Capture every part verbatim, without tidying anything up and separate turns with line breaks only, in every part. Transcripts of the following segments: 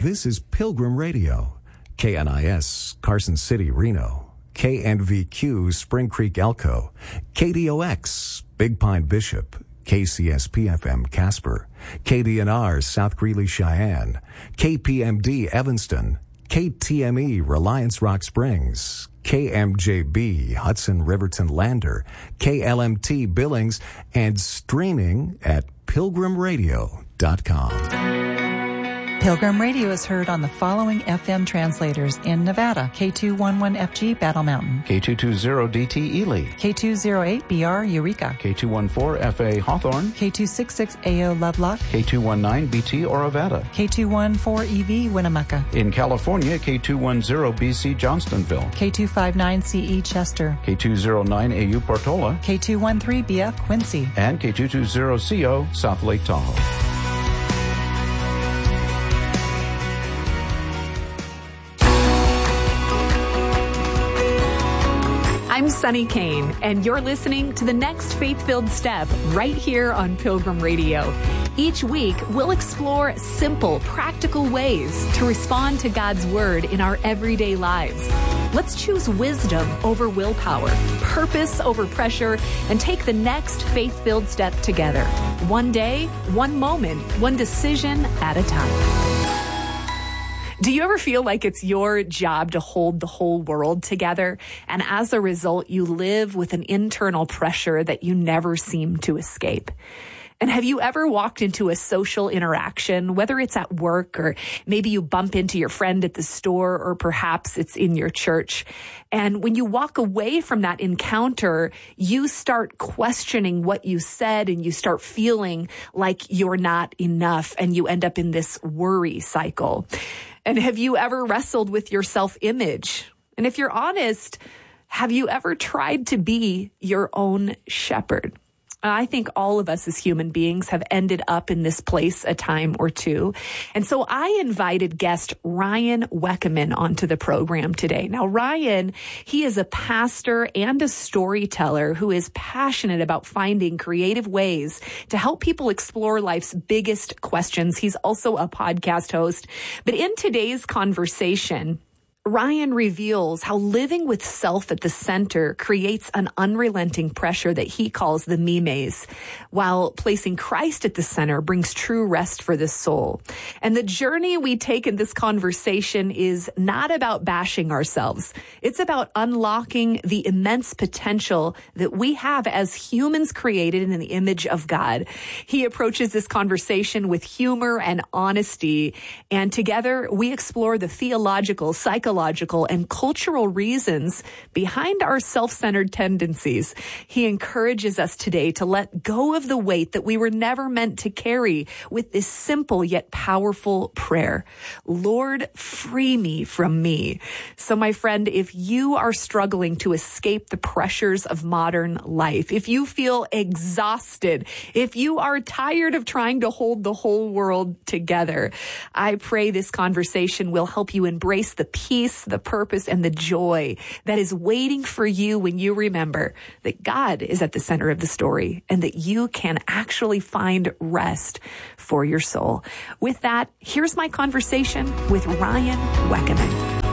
This is Pilgrim Radio, K N I S, Carson City, Reno, K N V Q, Spring Creek, Elko, K D O X, Big Pine, Bishop, K C S P F M, Casper, K D N R, South Greeley, Cheyenne, K P M D, Evanston, K T M E, Reliance Rock Springs, K M J B, Hudson Riverton Lander, K L M T Billings, and streaming at pilgrim radio dot com.
Pilgrim Radio is heard on the following F M translators in Nevada: K two eleven F G Battle Mountain,
K two twenty D T Ely,
K two oh eight B R Eureka,
K two fourteen F A Hawthorne,
K two sixty-six A O Lovelock,
K two nineteen B T Orovada,
K two fourteen E V Winnemucca.
In California, K two ten B C Johnstonville,
K two fifty-nine C E Chester,
K two oh nine A U Portola,
K two thirteen B F Quincy,
and K two twenty C O South Lake Tahoe.
I'm Sunny Kane, and you're listening to the next Faith-Filled Step right here on Pilgrim Radio. Each week, we'll explore simple, practical ways to respond to God's Word in our everyday lives. Let's choose wisdom over willpower, purpose over pressure, and take the next faith-filled step together. One day, one moment, one decision at a time. Do you ever feel like it's your job to hold the whole world together? And as a result, you live with an internal pressure that you never seem to escape. And have you ever walked into a social interaction, whether it's at work or maybe you bump into your friend at the store or perhaps it's in your church? And when you walk away from that encounter, you start questioning what you said and you start feeling like you're not enough and you end up in this worry cycle. And have you ever wrestled with your self-image? And if you're honest, have you ever tried to be your own shepherd? I think all of us as human beings have ended up in this place a time or two. And so I invited guest Ryan Weckeman onto the program today. Now, Ryan, he is a pastor and a storyteller who is passionate about finding creative ways to help people explore life's biggest questions. He's also a podcast host. But in today's conversation, Ryan reveals how living with self at the center creates an unrelenting pressure that he calls the me maze, while placing Christ at the center brings true rest for the soul. And the journey we take in this conversation is not about bashing ourselves. It's about unlocking the immense potential that we have as humans created in the image of God. He approaches this conversation with humor and honesty, and together we explore the theological, psychological, Psychological and cultural reasons behind our self-centered tendencies. He encourages us today to let go of the weight that we were never meant to carry with this simple yet powerful prayer. Lord, free me from me. So my friend, if you are struggling to escape the pressures of modern life, if you feel exhausted, if you are tired of trying to hold the whole world together, I pray this conversation will help you embrace the peace, the purpose, and the joy that is waiting for you when you remember that God is at the center of the story and that you can actually find rest for your soul. With that, here's my conversation with Ryan Weckeman.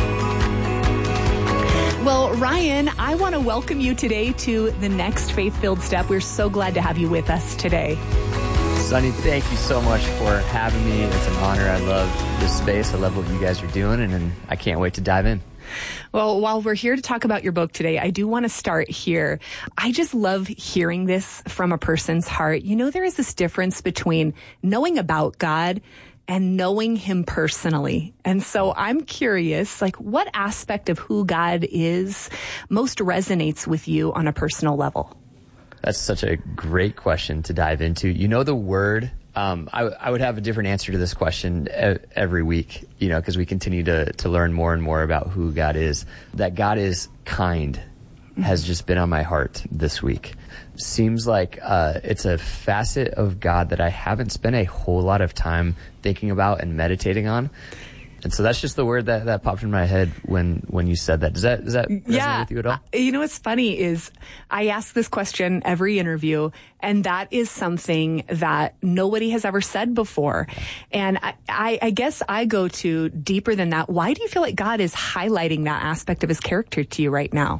Well, Ryan, I want to welcome you today to the next Faith-Filled Step. We're so glad to have you with us today.
Sunny, thank you so much for having me. It's an honor. I love this space. I love what you guys are doing, and, and I can't wait to dive in.
Well, while we're here to talk about your book today, I do want to start here. I just love hearing this from a person's heart. You know, there is this difference between knowing about God and knowing him personally. And so I'm curious, like, what aspect of who God is most resonates with you on a personal level?
That's such a great question to dive into. You know, the word, um, I, I would have a different answer to this question e- every week, you know, because we continue to, to learn more and more about who God is. That God is kind has just been on my heart this week. Seems like uh, it's a facet of God that I haven't spent a whole lot of time thinking about and meditating on. And so that's just the word that, that popped in my head when, when you said that. Does that, does that resonate
yeah.
with you at all?
You know, what's funny is I ask this question every interview, and that is something that nobody has ever said before. And I, I, I guess I go to deeper than that. Why do you feel like God is highlighting that aspect of his character to you right now?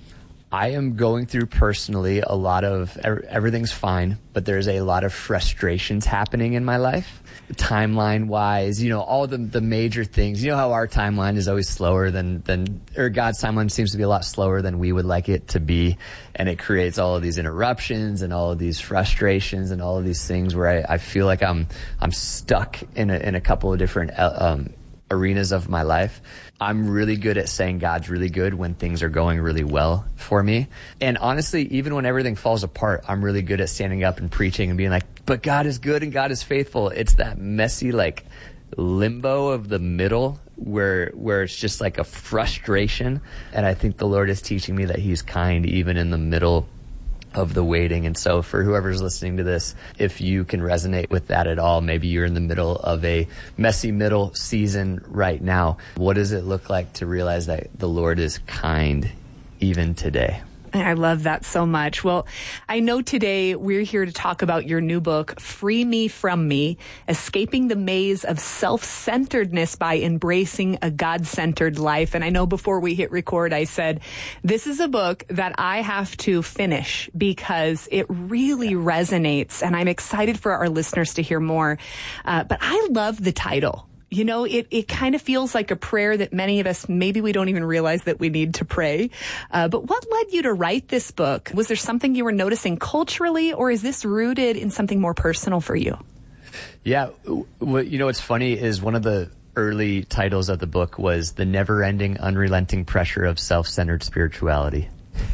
I am going through personally a lot of, everything's fine, but there's a lot of frustrations happening in my life. Timeline wise, you know, all the the major things. You know how our timeline is always slower than, than, or God's timeline seems to be a lot slower than we would like it to be. And it creates all of these interruptions and all of these frustrations and all of these things where I, I feel like I'm, I'm stuck in a, in a couple of different, um, arenas of my life. I'm really good at saying God's really good when things are going really well for me. And honestly, even when everything falls apart, I'm really good at standing up and preaching and being like, but God is good and God is faithful. It's that messy, like, limbo of the middle where where it's just like a frustration. And I think the Lord is teaching me that he's kind even in the middle of the waiting. And so for whoever's listening to this, if you can resonate with that at all, maybe you're in the middle of a messy middle season right now. What does it look like to realize that the Lord is kind even today?
I love that so much. Well, I know today we're here to talk about your new book, Free Me From Me, Escaping the Maze of Self-Centeredness by Embracing a God-Centered Life. And I know before we hit record, I said, this is a book that I have to finish because it really resonates. And I'm excited for our listeners to hear more. Uh, but I love the title. You know, it, it kind of feels like a prayer that many of us, maybe we don't even realize that we need to pray. Uh, but what led you to write this book? Was there something you were noticing culturally, or is this rooted in something more personal for you?
Yeah. What, you know, what's funny is one of the early titles of the book was The Never-Ending, Unrelenting Pressure of Self-Centered Spirituality.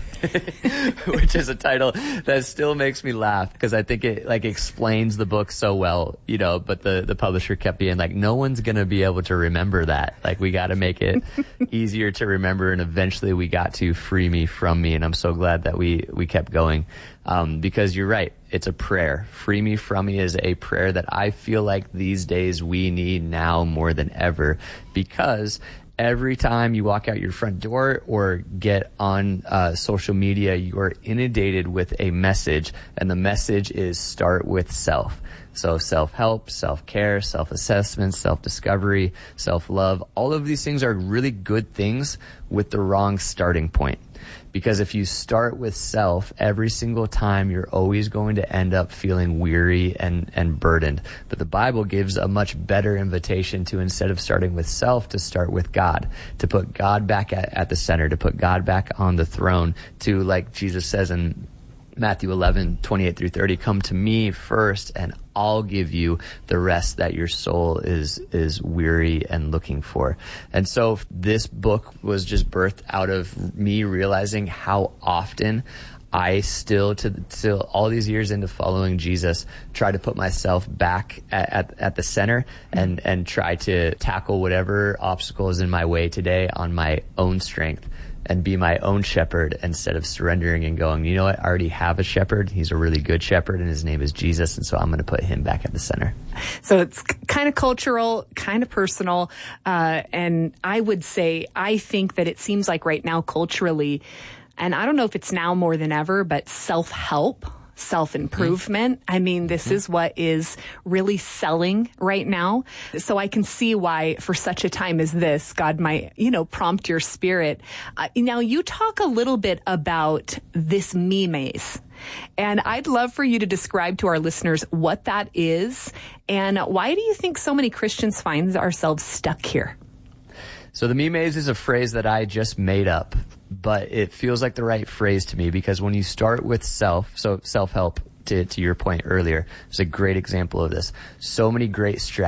Which is a title that still makes me laugh because I think it like explains the book so well, you know, but the, the publisher kept being like, no one's going to be able to remember that. Like, we got to make it easier to remember. And eventually we got to Free Me From Me. And I'm so glad that we, we kept going. Um, because you're right. It's a prayer. Free Me From Me is a prayer that I feel like these days we need now more than ever, because every time you walk out your front door or get on uh, social media, you are inundated with a message, and the message is start with self. So self-help, self-care, self-assessment, self-discovery, self-love, all of these things are really good things with the wrong starting point. Because if you start with self, every single time you're always going to end up feeling weary and, and burdened. But the Bible gives a much better invitation to, instead of starting with self, to start with God, to put God back at, at the center, to put God back on the throne, to, like Jesus says in Matthew eleven, twenty-eight through thirty, come to me first and I'll give you the rest that your soul is, is weary and looking for. And so this book was just birthed out of me realizing how often I still, to till all these years into following Jesus, try to put myself back at, at, at the center and, and try to tackle whatever obstacle is in my way today on my own strength, and be my own shepherd instead of surrendering and going, you know what, I already have a shepherd. He's a really good shepherd, and his name is Jesus, and so I'm going to put him back at the center.
So it's kind of cultural, kind of personal, uh, and I would say I think that it seems like right now culturally, and I don't know if it's now more than ever, but self-help, self-improvement. I mean, this is what is really selling right now. So I can see why for such a time as this, God might, you know, prompt your spirit. Uh, now, you talk a little bit about this me maze. And I'd love for you to describe to our listeners what that is, and why do you think so many Christians find ourselves stuck here?
So the me maze is a phrase that I just made up, but it feels like the right phrase to me, because when you start with self, so self-help, to, to your point earlier, is a great example of this. So many great strategies